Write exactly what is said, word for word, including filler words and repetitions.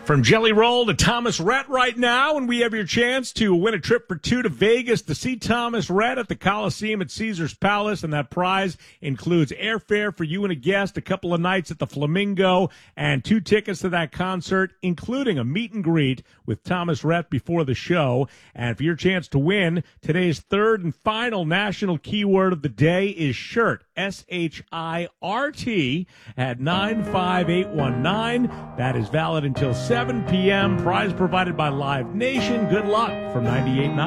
From Jelly Roll to Thomas Rhett right now, and we have your chance to win a trip for two to Vegas to see Thomas Rhett at the Coliseum at Caesars Palace, and that prize includes airfare for you and a guest, a couple of nights at the Flamingo, and two tickets to that concert, including a meet and greet with Thomas Rhett before the show. And for your chance to win, today's third and final national keyword of the day is shirt, S H I R T, at nine five eight one nine. That is valid until seven p.m. Prize provided by Live Nation. Good luck from ninety-eight point nine.